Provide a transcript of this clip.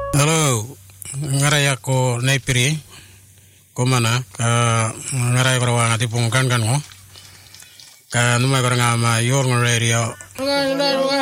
Hello, ngarai ako naipiri komana ka ngarai ko wa ngati pungkan kan ko ka numai ko nga ma yor radio